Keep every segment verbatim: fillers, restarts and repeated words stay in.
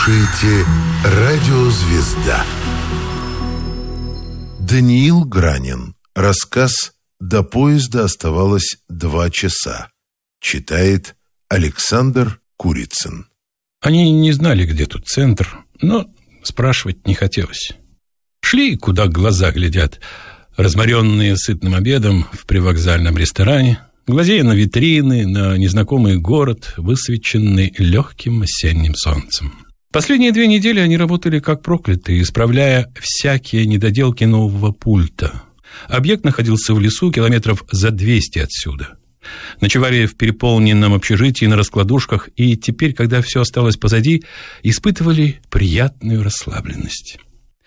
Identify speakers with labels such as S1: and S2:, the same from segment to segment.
S1: слушаете «Радио Звезда». Даниил Гранин. Рассказ «До поезда оставалось два часа». Читает Александр Курицын.
S2: Они не знали, где тут центр, но спрашивать не хотелось. Шли, куда глаза глядят, разморенные сытным обедом в привокзальном ресторане, глазея на витрины, на незнакомый город, высвеченный легким осенним солнцем. Последние две недели они работали как проклятые, исправляя всякие недоделки нового пульта. Объект находился в лесу километров за двести отсюда. Ночевали в переполненном общежитии на раскладушках, и теперь, когда все осталось позади, испытывали приятную расслабленность.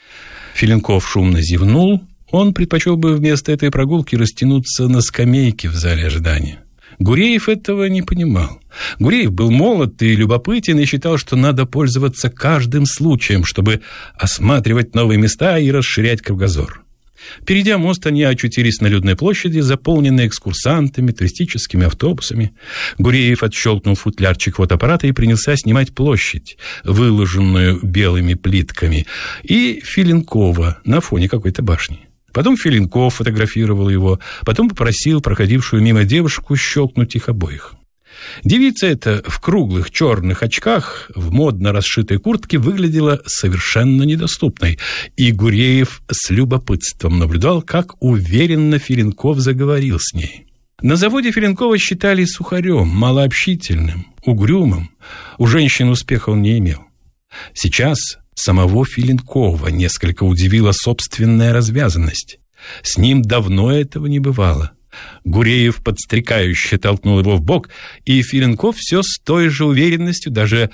S2: Филинков шумно зевнул. Он предпочел бы вместо этой прогулки растянуться на скамейке в зале ожидания. Гуреев этого не понимал. Гуреев был молод и любопытен и считал, что надо пользоваться каждым случаем, чтобы осматривать новые места и расширять кругозор. Перейдя мост, они очутились на людной площади, заполненной экскурсантами, туристическими автобусами. Гуреев отщелкнул футлярчик фотоаппарата и принялся снимать площадь, выложенную белыми плитками, и Филинкова на фоне какой-то башни. Потом Филинков фотографировал его, потом попросил проходившую мимо девушку щелкнуть их обоих. Девица эта в круглых черных очках, в модно расшитой куртке выглядела совершенно недоступной, и Гуреев с любопытством наблюдал, как уверенно Филинков заговорил с ней. На заводе Филинкова считали сухарем, малообщительным, угрюмым. У женщин успеха он не имел. Сейчас самого Филинкова несколько удивила собственная развязанность. С ним давно этого не бывало. Гуреев подстрекающе толкнул его в бок, и Филинков все с той же уверенностью, даже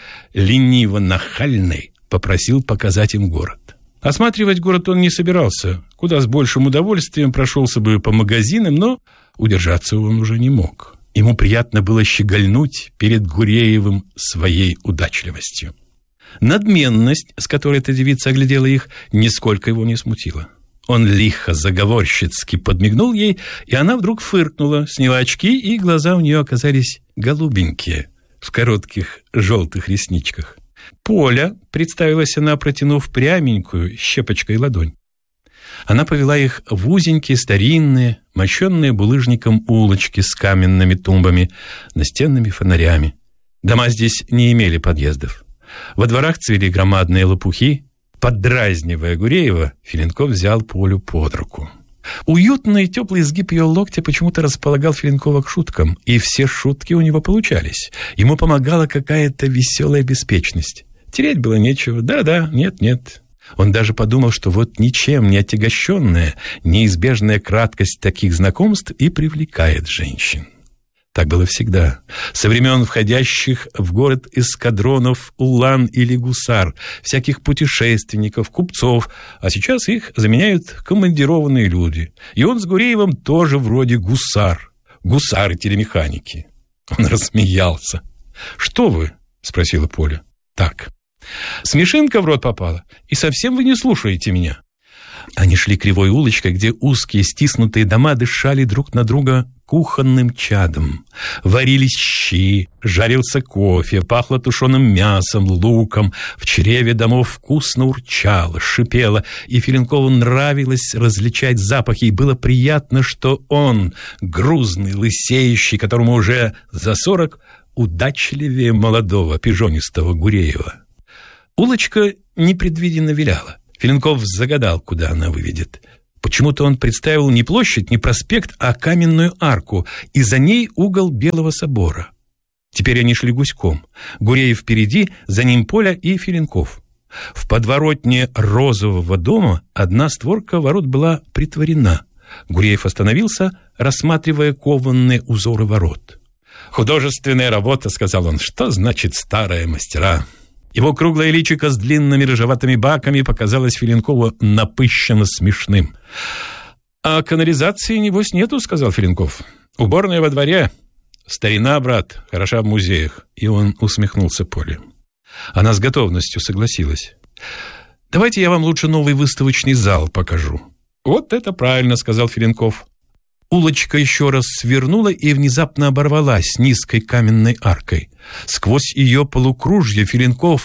S2: лениво-нахальной, попросил показать им город. Осматривать город он не собирался, куда с большим удовольствием прошелся бы по магазинам, но удержаться он уже не мог. Ему приятно было щегольнуть перед Гуреевым своей удачливостью. Надменность, с которой эта девица оглядела их, нисколько его не смутила. Он лихо, заговорщицки подмигнул ей, и она вдруг фыркнула, сняла очки, и глаза у нее оказались голубенькие, в коротких желтых ресничках. «Поля», — представилась она, протянув пряменькую щепочкой ладонь. Она повела их в узенькие, старинные, мощенные булыжником улочки с каменными тумбами, настенными фонарями. Дома здесь не имели подъездов. Во дворах цвели громадные лопухи. Поддразнивая Гуреева, Филинков взял Полю под руку. Уютный и теплый изгиб ее локтя почему-то располагал Филинкова к шуткам, и все шутки у него получались. Ему помогала какая-то веселая беспечность. Тереть было нечего. Да-да, нет-нет. Он даже подумал, что вот ничем не отягощенная, неизбежная краткость таких знакомств и привлекает женщин. Так было всегда. Со времен входящих в город эскадронов улан или гусар, всяких путешественников, купцов, а сейчас их заменяют командированные люди. И он с Гуреевым тоже вроде гусар. Гусары-телемеханики. Он рассмеялся. «Что вы?» — спросила Поля. «Так. Смешинка в рот попала, и совсем вы не слушаете меня». Они шли кривой улочкой, где узкие стиснутые дома дышали друг на друга кухонным чадом. Варились щи, жарился кофе, пахло тушеным мясом, луком. В чреве домов вкусно урчало, шипело, и Филинкову нравилось различать запахи, и было приятно, что он, грузный, лысеющий, которому уже за сорок, удачливее молодого пижонистого Гуреева. Улочка непредвиденно виляла. Филинков загадал, куда она выведет. Почему-то он представил не площадь, не проспект, а каменную арку, и за ней угол Белого собора. Теперь они шли гуськом. Гуреев впереди, за ним Поля и Филинков. В подворотне розового дома одна створка ворот была притворена. Гуреев остановился, рассматривая кованные узоры ворот. «Художественная работа», — сказал он. «Что значит старая мастера?» Его круглое личико с длинными рыжеватыми баками показалось Филинкову напыщенно смешным. «А канализации, небось, нету», — сказал Филинков. «Уборная во дворе. Старина, брат, хороша в музеях». И он усмехнулся Поле. Она с готовностью согласилась. «Давайте я вам лучше новый выставочный зал покажу». «Вот это правильно», — сказал Филинков. Улочка еще раз свернула и внезапно оборвалась низкой каменной аркой. Сквозь ее полукружье Филинков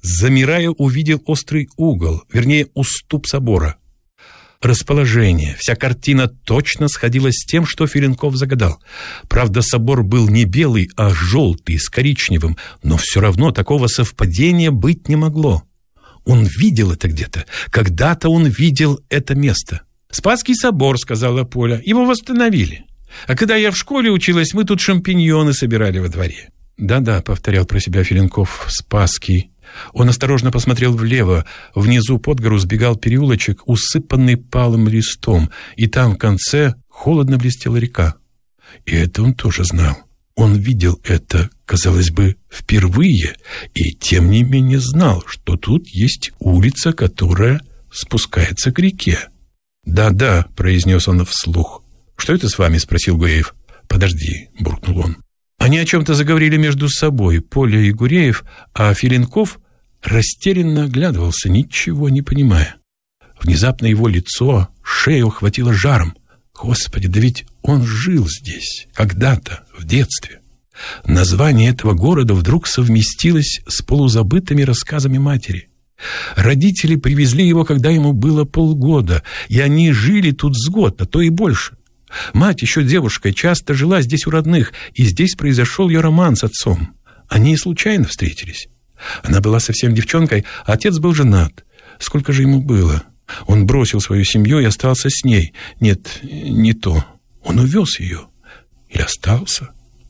S2: замирая, увидел острый угол, вернее, уступ собора. Расположение, вся картина точно сходилась с тем, что Филинков загадал. Правда, собор был не белый, а желтый, с коричневым, но все равно такого совпадения быть не могло. Он видел это где-то. Когда-то он видел это место. «Спасский собор», — сказала Поля. «Его восстановили. А когда я в школе училась, мы тут шампиньоны собирали во дворе». «Да-да», — повторял про себя Филинков, — «Спасский». Он осторожно посмотрел влево. Внизу под гору сбегал переулочек, усыпанный палым листом, и там в конце холодно блестела река. И это он тоже знал. Он видел это, казалось бы, впервые, и тем не менее знал, что тут есть улица, которая спускается к реке. «Да-да», — произнес он вслух. «Что это с вами?» — спросил Гуреев. «Подожди», — буркнул он. Они о чем-то заговорили между собой, Поля и Гуреев, а Филинков растерянно оглядывался, ничего не понимая. Внезапно его лицо, шею охватило жаром. Господи, да ведь он жил здесь, когда-то, в детстве. Название этого города вдруг совместилось с полузабытыми рассказами матери. Родители привезли его, когда ему было полгода, и они жили тут с год, а то и больше. Мать еще девушкой часто жила здесь у родных, и здесь произошел ее роман с отцом. Они случайно встретились. Она была совсем девчонкой, а отец был женат. Сколько же ему было? Он бросил свою семью и остался с ней. Нет, не то. Он увез ее. Или остался.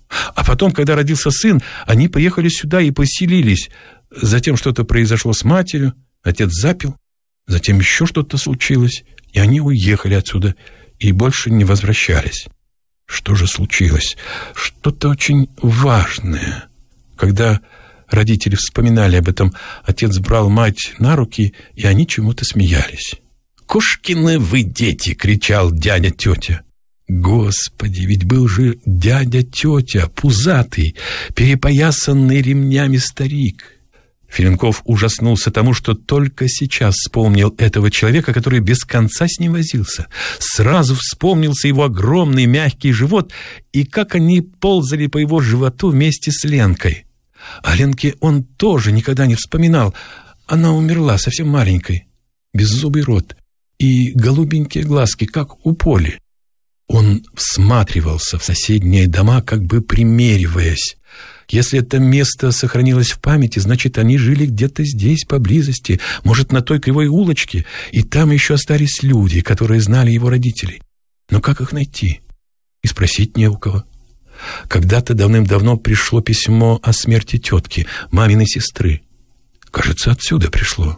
S2: А потом, когда родился сын, они поехали сюда и поселились. Затем что-то произошло с матерью, отец запил. Затем еще что-то случилось, и они уехали отсюда и больше не возвращались. Что же случилось? Что-то очень важное. Когда родители вспоминали об этом, отец брал мать на руки, и они чему-то смеялись. «Кошкины вы дети!» — кричал дядя-тетя. Господи, ведь был же дядя-тетя, пузатый, перепоясанный ремнями старик. Филинков ужаснулся тому, что только сейчас вспомнил этого человека, который без конца с ним возился. Сразу вспомнился его огромный мягкий живот и как они ползали по его животу вместе с Ленкой. О Ленке он тоже никогда не вспоминал. Она умерла совсем маленькой, беззубый рот и голубенькие глазки, как у Поли. Он всматривался в соседние дома, как бы примериваясь. Если это место сохранилось в памяти, значит, они жили где-то здесь, поблизости, может, на той кривой улочке, и там еще остались люди, которые знали его родителей. Но как их найти? И спросить не у кого. Когда-то давным-давно пришло письмо о смерти тетки, маминой сестры. Кажется, отсюда пришло.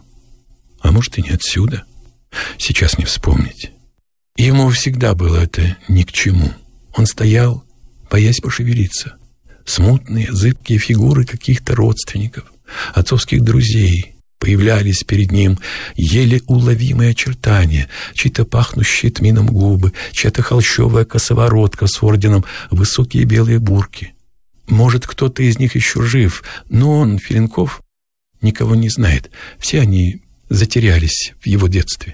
S2: А может, и не отсюда. Сейчас не вспомнить. И ему всегда было это ни к чему. Он стоял, боясь пошевелиться. Смутные, зыбкие фигуры каких-то родственников, отцовских друзей появлялись перед ним, еле уловимые очертания, чьи-то пахнущие тмином губы, чья-то холщовая косоворотка с орденом, высокие белые бурки. Может, кто-то из них еще жив, но он, Филинков, никого не знает. Все они затерялись в его детстве.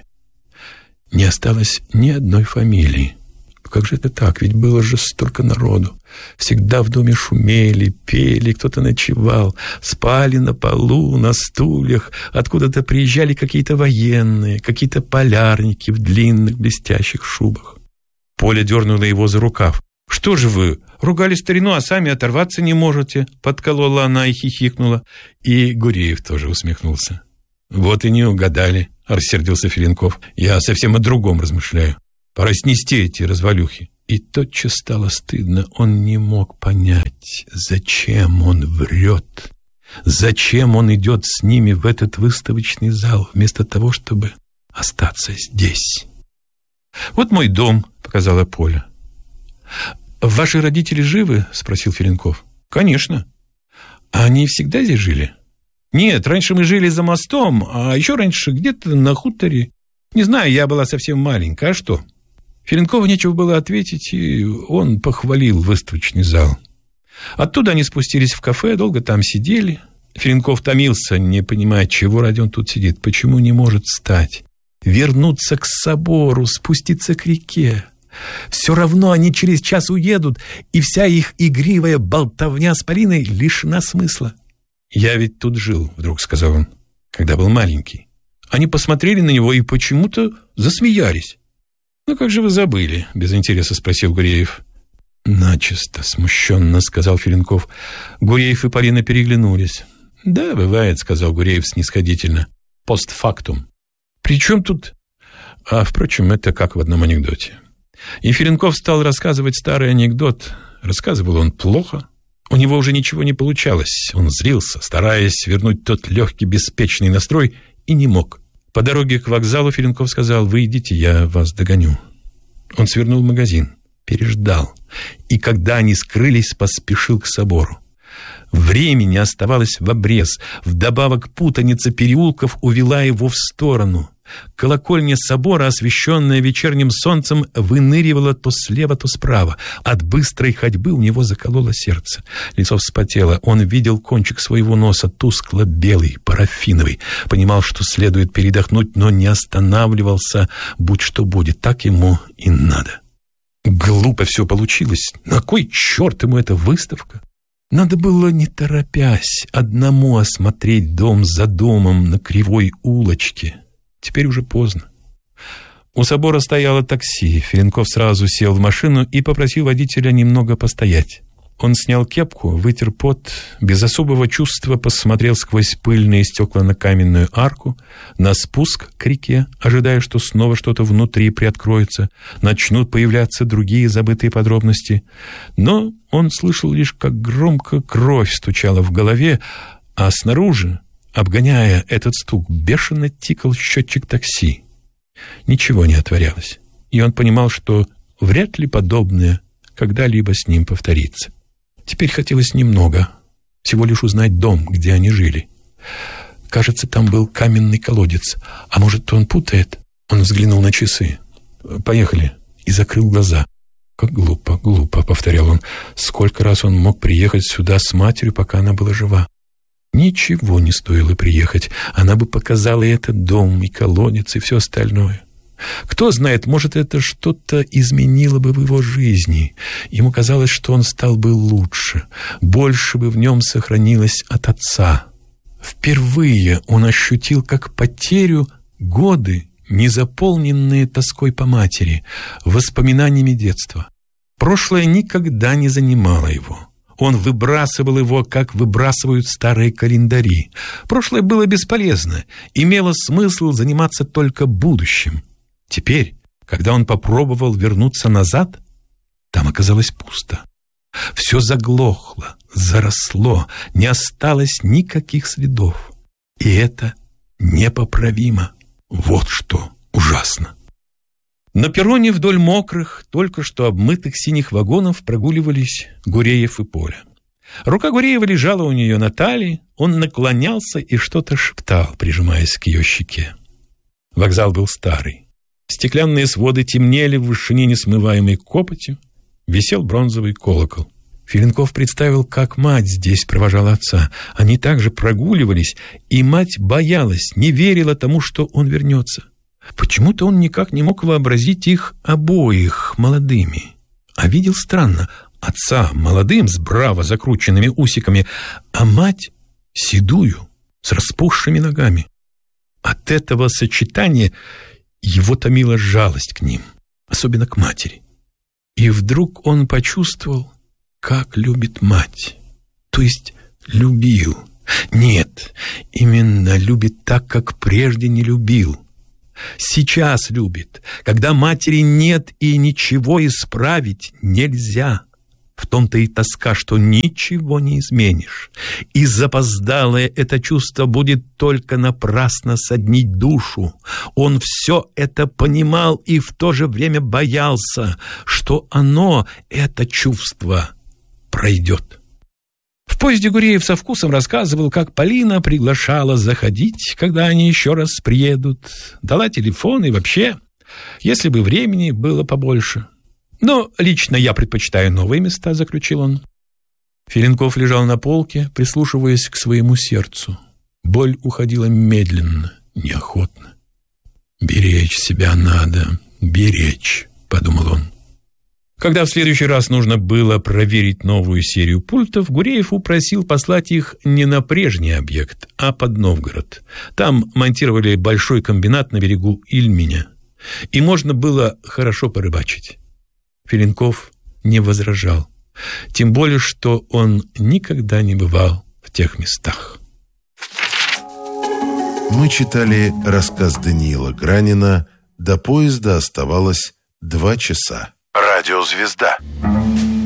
S2: Не осталось ни одной фамилии. Как же это так? Ведь было же столько народу. Всегда в доме шумели, пели, кто-то ночевал, спали на полу, на стульях. Откуда-то приезжали какие-то военные, какие-то полярники в длинных блестящих шубах. Поля дернула его за рукав. «Что же вы, ругали старину, а сами оторваться не можете?» Подколола она и хихикнула. И Гуреев тоже усмехнулся. «Вот и не угадали», — рассердился Филинков. «Я совсем о другом размышляю. Пора снести эти развалюхи». И тотчас стало стыдно. Он не мог понять, зачем он врет. Зачем он идет с ними в этот выставочный зал, вместо того, чтобы остаться здесь. «Вот мой дом», — показала Поля. «Ваши родители живы?» — спросил Филинков. «Конечно». «А они всегда здесь жили?» «Нет, раньше мы жили за мостом, а еще раньше где-то на хуторе. Не знаю, я была совсем маленькая. А что?» Филинкову нечего было ответить, и он похвалил выставочный зал. Оттуда они спустились в кафе, долго там сидели. Филинков томился, не понимая, чего ради он тут сидит, почему не может встать, вернуться к собору, спуститься к реке. Все равно они через час уедут, и вся их игривая болтовня с Полиной лишена смысла. «Я ведь тут жил», — вдруг сказал он, — «когда был маленький». Они посмотрели на него и почему-то засмеялись. «Ну как же вы забыли?» — без интереса спросил Гуреев. «Начисто», — смущенно сказал Филинков. Гуреев и Полина переглянулись. «Да, бывает», — сказал Гуреев снисходительно. «Постфактум». «При чем тут...» А, впрочем, это как в одном анекдоте. И Филинков стал рассказывать старый анекдот. Рассказывал он плохо. У него уже ничего не получалось. Он злился, стараясь вернуть тот легкий, беспечный настрой, и не мог. По дороге к вокзалу Филинков сказал: «Вы идите, я вас догоню». Он свернул в магазин, переждал. И когда они скрылись, поспешил к собору. Времени оставалось в обрез. Вдобавок путаница переулков увела его в сторону. Колокольня собора, освещенная вечерним солнцем, выныривала то слева, то справа. От быстрой ходьбы у него закололо сердце. Лицо вспотело. Он видел кончик своего носа, тускло-белый, парафиновый. Понимал, что следует передохнуть, но не останавливался. Будь что будет, так ему и надо. Глупо все получилось. На кой черт ему эта выставка? Надо было, не торопясь, одному осмотреть дом за домом на кривой улочке. Теперь уже поздно. У собора стояло такси. Филинков сразу сел в машину и попросил водителя немного постоять. Он снял кепку, вытер пот, без особого чувства посмотрел сквозь пыльные стекла на каменную арку, на спуск к реке, ожидая, что снова что-то внутри приоткроется, начнут появляться другие забытые подробности. Но он слышал лишь, как громко кровь стучала в голове, а снаружи, обгоняя этот стук, бешено тикал счетчик такси. Ничего не отворялось, и он понимал, что вряд ли подобное когда-либо с ним повторится. Теперь хотелось немного, всего лишь узнать дом, где они жили. Кажется, там был каменный колодец, а может, он путает? Он взглянул на часы. «Поехали», и закрыл глаза. «Как глупо, глупо», — повторял он. Сколько раз он мог приехать сюда с матерью, пока она была жива? Ничего не стоило приехать. Она бы показала и этот дом, и колодец, и все остальное. Кто знает, может, это что-то изменило бы в его жизни. Ему казалось, что он стал бы лучше. Больше бы в нем сохранилось от отца. Впервые он ощутил как потерю годы, не заполненные тоской по матери, воспоминаниями детства. Прошлое никогда не занимало его. Он выбрасывал его, как выбрасывают старые календари. Прошлое было бесполезно, имело смысл заниматься только будущим. Теперь, когда он попробовал вернуться назад, там оказалось пусто. Все заглохло, заросло, не осталось никаких следов. И это непоправимо. Вот что ужасно. На перроне вдоль мокрых, только что обмытых синих вагонов прогуливались Гуреев и Поля. Рука Гуреева лежала у нее на талии, он наклонялся и что-то шептал, прижимаясь к ее щеке. Вокзал был старый. Стеклянные своды темнели в вышине несмываемой копотью, висел бронзовый колокол. Филинков представил, как мать здесь провожала отца. Они также прогуливались, и мать боялась, не верила тому, что он вернется. Почему-то он никак не мог вообразить их обоих молодыми. А видел странно: отца молодым, с браво закрученными усиками, а мать седую, с распухшими ногами. От этого сочетания его томила жалость к ним, особенно к матери. И вдруг он почувствовал, как любит мать. То есть любил. Нет, именно любит так, как прежде не любил. Сейчас любит, когда матери нет и ничего исправить нельзя. В том-то и тоска, что ничего не изменишь. И запоздалое это чувство будет только напрасно соднить душу. Он все это понимал и в то же время боялся, что оно, это чувство, пройдет. В поезде Гуреев со вкусом рассказывал, как Полина приглашала заходить, когда они еще раз приедут, дала телефон и вообще, если бы времени было побольше. Но лично я предпочитаю новые места, заключил он. Филинков лежал на полке, прислушиваясь к своему сердцу. Боль уходила медленно, неохотно. «Беречь себя надо, беречь», — подумал он. Когда в следующий раз нужно было проверить новую серию пультов, Гуреев упросил послать их не на прежний объект, а под Новгород. Там монтировали большой комбинат на берегу Ильменя, и можно было хорошо порыбачить. Филинков не возражал, тем более, что он никогда не бывал в тех местах.
S1: Мы читали рассказ Даниила Гранина «До поезда оставалось два часа». Радиозвезда.